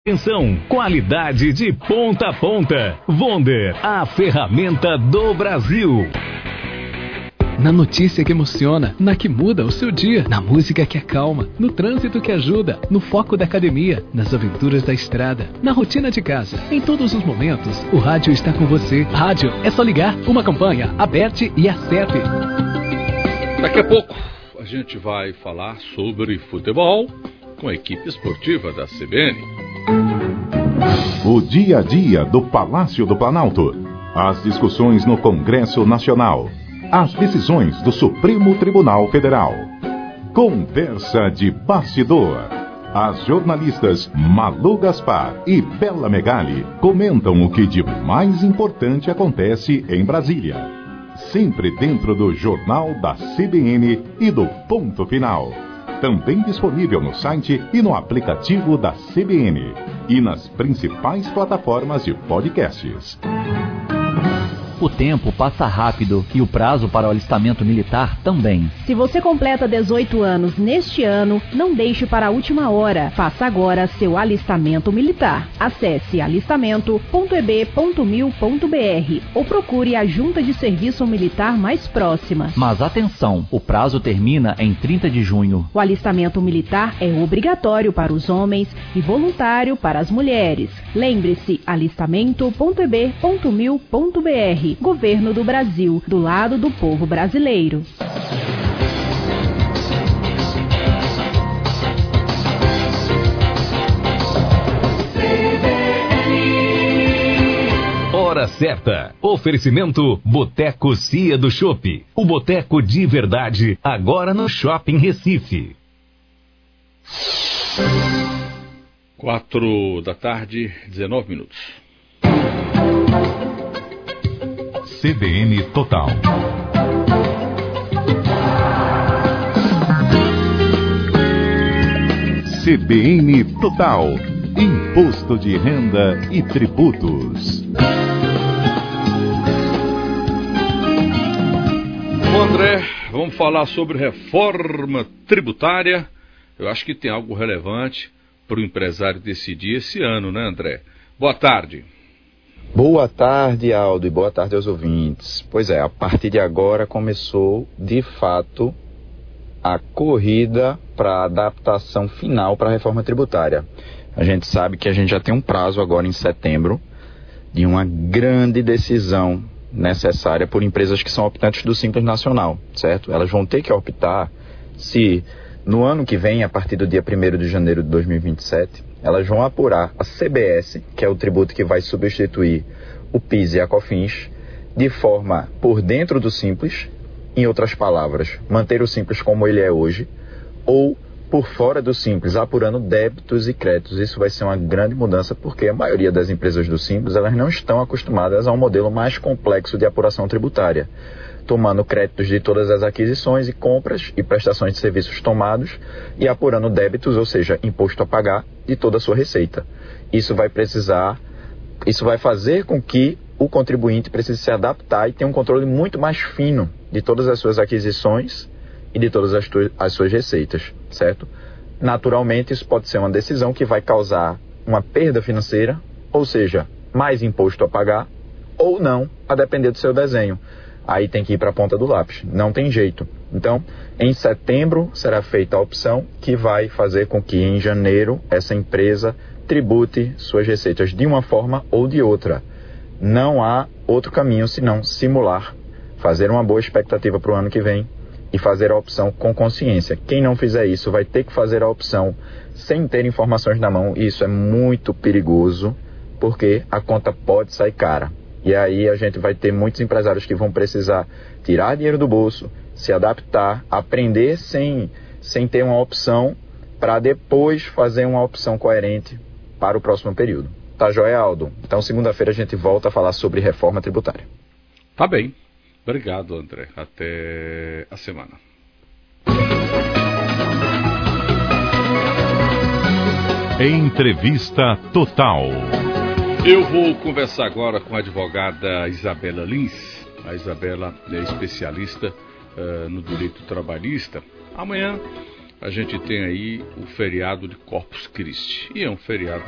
Atenção, qualidade de ponta a ponta. Wonder, a ferramenta do Brasil. Na notícia que emociona, na que muda o seu dia, na música que acalma, no trânsito que ajuda, no foco da academia, nas aventuras da estrada, na rotina de casa. Em todos os momentos, o rádio está com você. Rádio, é só ligar, uma campanha, aperte e acerte. Daqui a pouco a gente vai falar sobre futebol com a equipe esportiva da CBN. O dia a dia do Palácio do Planalto. As discussões no Congresso Nacional. As decisões do Supremo Tribunal Federal. Conversa de bastidor. As jornalistas Malu Gaspar e Bela Megali comentam o que de mais importante acontece em Brasília. Sempre dentro do Jornal da CBN e do Ponto Final. Também disponível no site e no aplicativo da CBN. E nas principais plataformas de podcasts. O tempo passa rápido e o prazo para o alistamento militar também. Se você completa 18 anos neste ano, não deixe para a última hora. Faça agora seu alistamento militar. Acesse alistamento.eb.mil.br ou procure a Junta de Serviço Militar mais próxima. Mas atenção, o prazo termina em 30 de junho. O alistamento militar é obrigatório para os homens e voluntário para as mulheres. Lembre-se, alistamento.eb.mil.br. Governo do Brasil, do lado do povo brasileiro. Hora certa. Oferecimento Boteco Cia do Chopp. O boteco de verdade, agora no Shopping Recife. 4h19. CBN Total. CBN Total. Imposto de Renda e Tributos. Bom, André, vamos falar sobre reforma tributária. Eu acho que tem algo relevante para o empresário decidir esse ano, né, André? Boa tarde. Boa tarde, Aldo, e boa tarde aos ouvintes. Pois é, a partir de agora começou, de fato, a corrida para a adaptação final para a reforma tributária. A gente sabe que a gente já tem um prazo agora em setembro de uma grande decisão necessária por empresas que são optantes do Simples Nacional, certo? Elas vão ter que optar se no ano que vem, a partir do dia 1º de janeiro de 2027, elas vão apurar a CBS, que é o tributo que vai substituir o PIS e a COFINS, de forma por dentro do Simples, em outras palavras, manter o Simples como ele é hoje, ou por fora do Simples, apurando débitos e créditos. Isso vai ser uma grande mudança, porque a maioria das empresas do Simples, elas não estão acostumadas a um modelo mais complexo de apuração tributária, tomando créditos de todas as aquisições e compras e prestações de serviços tomados e apurando débitos, ou seja, imposto a pagar de toda a sua receita. Isso vai fazer com que o contribuinte precise se adaptar e tenha um controle muito mais fino de todas as suas aquisições e de todas as suas receitas, certo? Naturalmente, isso pode ser uma decisão que vai causar uma perda financeira, ou seja, mais imposto a pagar, ou não, a depender do seu desenho. Aí tem que ir para a ponta do lápis, não tem jeito. Então, em setembro será feita a opção que vai fazer com que em janeiro essa empresa tribute suas receitas de uma forma ou de outra. Não há outro caminho senão simular, fazer uma boa expectativa para o ano que vem e fazer a opção com consciência. Quem não fizer isso vai ter que fazer a opção sem ter informações na mão, e isso é muito perigoso, porque a conta pode sair cara. E aí a gente vai ter muitos empresários que vão precisar tirar dinheiro do bolso, se adaptar, aprender sem ter uma opção, para depois fazer uma opção coerente para o próximo período. Tá joia, Aldo? Então segunda-feira a gente volta a falar sobre reforma tributária. Tá bem. Obrigado, André. Até a semana. Entrevista Total. Eu vou conversar agora com a advogada Isabela Lins. A Isabela é especialista no direito trabalhista. Amanhã a gente tem aí o feriado de Corpus Christi. E é um feriado